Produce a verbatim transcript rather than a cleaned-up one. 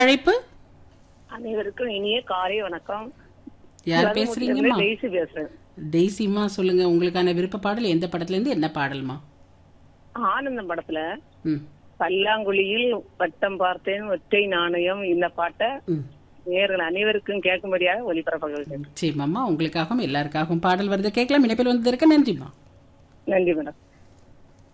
அழைப்பு அனைவருக்கும் இனிய காலை வணக்கம். யார் வலதுமுட்டிலிருந்து பேசுறீங்கம்மா? டெய்ஸி பேசுறேன். டெய்சிமா சொல்லுங்க, உங்களுக்கான விருப்ப பாடல் எந்த படத்துல இருந்து என்ன பாடல்மா? ஆனந்தம் படத்துல ம் பல்லாங்குழியில் வட்டம் பார்த்தேன் ஒற்றை நாணயம் இந்த பாட்டை ம் நேர்கள் அனைவருக்கும் கேட்கும்படியாக ஒலிபரப்புகிறேன். சரிம்மா, உங்களுக்காகவும் எல்லாருக்காகவும் பாடல் வருது, கேட்கலாம். இணைப்பில் வந்ததற்கு நன்றிம்மா. நன்றி மேடம்.